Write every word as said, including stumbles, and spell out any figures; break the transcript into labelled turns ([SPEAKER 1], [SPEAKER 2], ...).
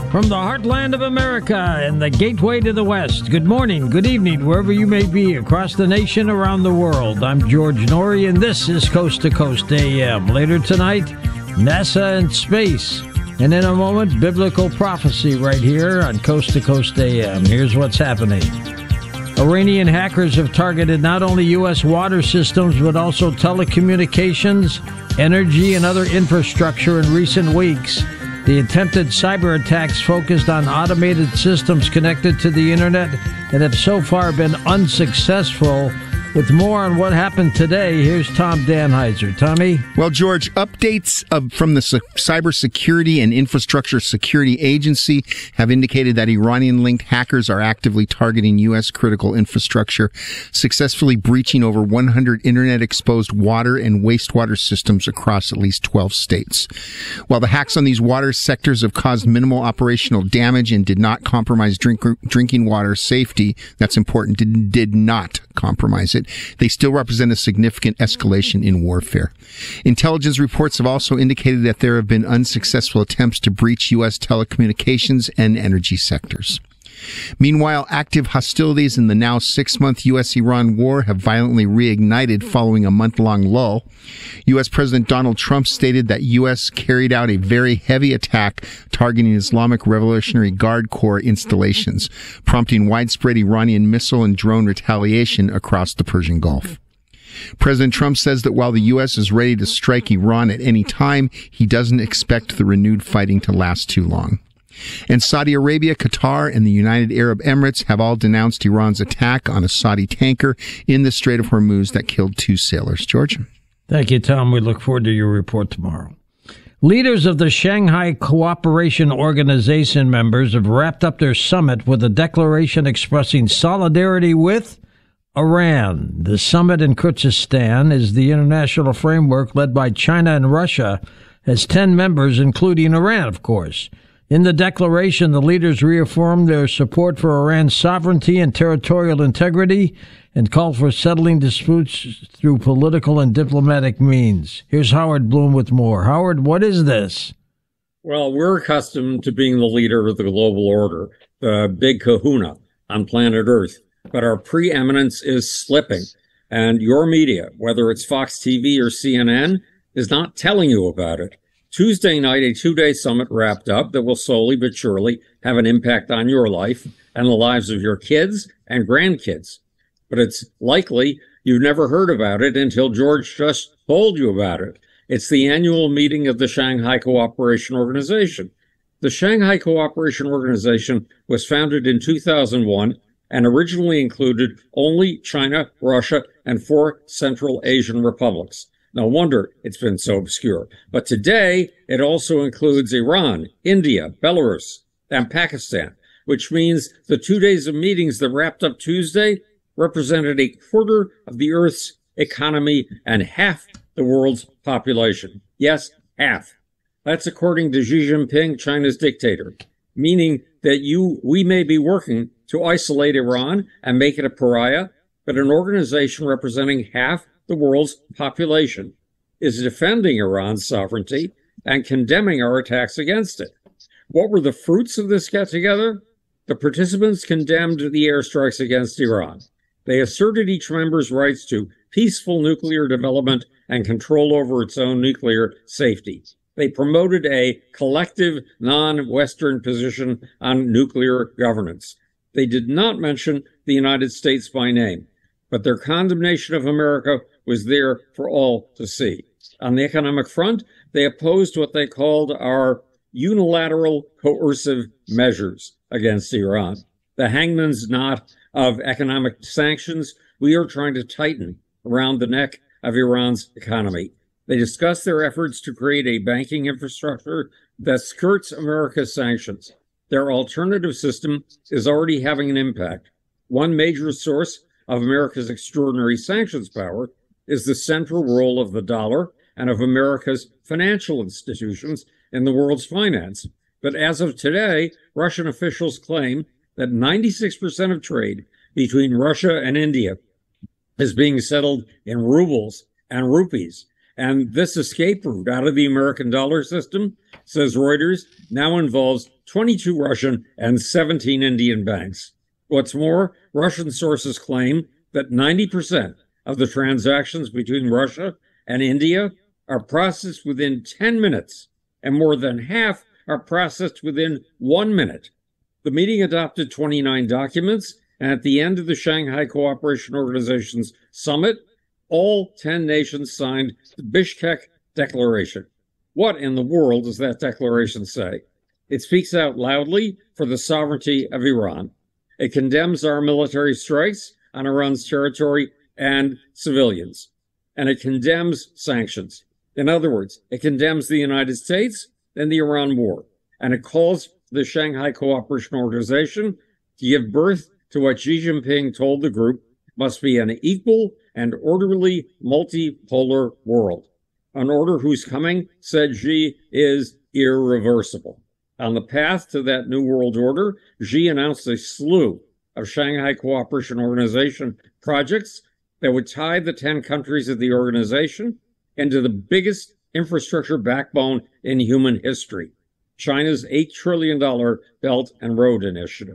[SPEAKER 1] From the heartland of America and the gateway to the West, good morning, good evening, wherever you may be across the nation, around the world. I'm George Noory, and this is Coast to Coast A M. Later tonight, NASA and space. And in a moment, biblical prophecy right here on Coast to Coast A M. Here's what's happening. Iranian hackers have targeted not only U S water systems, but also telecommunications, energy, and other infrastructure in recent weeks. The attempted cyber attacks focused on automated systems connected to the internet and have so far been unsuccessful. With more on what happened today, here's Tom Danheiser. Tommy?
[SPEAKER 2] Well, George, updates of, from the Cybersecurity and Infrastructure Security Agency have indicated that Iranian-linked hackers are actively targeting U S critical infrastructure, successfully breaching over one hundred internet-exposed water and wastewater systems across at least twelve states. While the hacks on these water sectors have caused minimal operational damage and did not compromise drink, drinking water safety, that's important, did, did not compromise it, they still represent a significant escalation in warfare. Intelligence reports have also indicated that there have been unsuccessful attempts to breach U S telecommunications and energy sectors. Meanwhile, active hostilities in the now six-month U S Iran war have violently reignited following a month-long lull. U S President Donald Trump stated that U S carried out a very heavy attack targeting Islamic Revolutionary Guard Corps installations, prompting widespread Iranian missile and drone retaliation across the Persian Gulf. President Trump says that while the U S is ready to strike Iran at any time, he doesn't expect the renewed fighting to last too long. And Saudi Arabia, Qatar, and the United Arab Emirates have all denounced Iran's attack on a Saudi tanker in the Strait of Hormuz that killed two sailors. George?
[SPEAKER 1] Thank you, Tom. We look forward to your report tomorrow. Leaders of the Shanghai Cooperation Organization members have wrapped up their summit with a declaration expressing solidarity with Iran. The summit in Kyrgyzstan is the international framework led by China and Russia, has ten members, including Iran, of course. In the declaration, the leaders reaffirmed their support for Iran's sovereignty and territorial integrity and called for settling disputes through political and diplomatic means. Here's Howard Bloom with more. Howard, what is this?
[SPEAKER 3] Well, we're accustomed to being the leader of the global order, the big kahuna on planet Earth, but our preeminence is slipping. And your media, whether it's Fox T V or C N N, is not telling you about it. Tuesday night, a two-day summit wrapped up that will slowly but surely have an impact on your life and the lives of your kids and grandkids. But it's likely you've never heard about it until George just told you about it. It's the annual meeting of the Shanghai Cooperation Organization. The Shanghai Cooperation Organization was founded in two thousand one and originally included only China, Russia, and four Central Asian republics. No wonder it's been so obscure. But today, it also includes Iran, India, Belarus, and Pakistan, which means the two days of meetings that wrapped up Tuesday represented a quarter of the Earth's economy and half the world's population. Yes, half. That's according to Xi Jinping, China's dictator, meaning that you, we may be working to isolate Iran and make it a pariah, but an organization representing half the world's population is defending Iran's sovereignty and condemning our attacks against it. What were the fruits of this get-together? The participants condemned the airstrikes against Iran. They asserted each member's rights to peaceful nuclear development and control over its own nuclear safety. They promoted a collective non-Western position on nuclear governance. They did not mention the United States by name, but their condemnation of America was there for all to see. On the economic front, they opposed what they called our unilateral coercive measures against Iran. The hangman's knot of economic sanctions we are trying to tighten around the neck of Iran's economy. They discussed their efforts to create a banking infrastructure that skirts America's sanctions. Their alternative system is already having an impact. One major source of America's extraordinary sanctions power is the central role of the dollar and of America's financial institutions in the world's finance. But as of today, Russian officials claim that ninety-six percent of trade between Russia and India is being settled in rubles and rupees. And this escape route out of the American dollar system, says Reuters, now involves twenty-two Russian and seventeen Indian banks. What's more, Russian sources claim that ninety percent of the transactions between Russia and India are processed within ten minutes, and more than half are processed within one minute. The meeting adopted twenty-nine documents, and at the end of the Shanghai Cooperation Organization's summit, all ten nations signed the Bishkek Declaration. What in the world does that declaration say? It speaks out loudly for the sovereignty of Iran. It condemns our military strikes on Iran's territory and civilians. And it condemns sanctions. In other words, it condemns the United States and the Iran war. And it calls the Shanghai Cooperation Organization to give birth to what Xi Jinping told the group must be an equal and orderly multipolar world. An order whose coming, said Xi, is irreversible. On the path to that new world order, Xi announced a slew of Shanghai Cooperation Organization projects that would tie the ten countries of the organization into the biggest infrastructure backbone in human history, China's eight trillion dollars Belt and Road Initiative.